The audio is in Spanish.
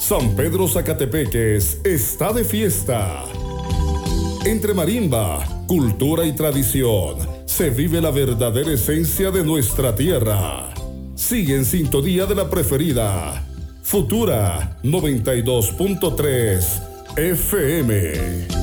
San Pedro Zacatepeques está de fiesta. Entre marimba, cultura y tradición, se vive la verdadera esencia de nuestra tierra. Sigue en sintonía de la preferida, Futura 92.3 FM.